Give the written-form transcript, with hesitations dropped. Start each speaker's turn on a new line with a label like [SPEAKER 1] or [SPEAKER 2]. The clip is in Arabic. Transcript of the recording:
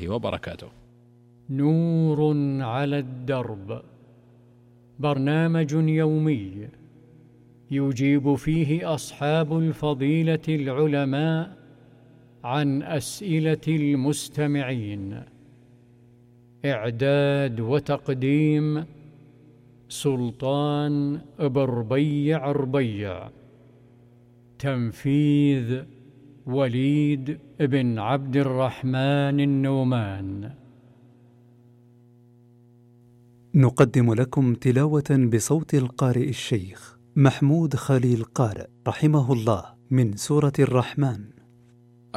[SPEAKER 1] الله وبركاته.
[SPEAKER 2] نور على الدرب، برنامج يومي يجيب فيه أصحاب الفضيلة العلماء عن أسئلة المستمعين. إعداد وتقديم سلطان بربيع ربيع. تنفيذ وليد بن عبد الرحمن النومان.
[SPEAKER 3] نقدم لكم تلاوة بصوت القارئ الشيخ محمود خليل قارئ رحمه الله من سورة الرحمن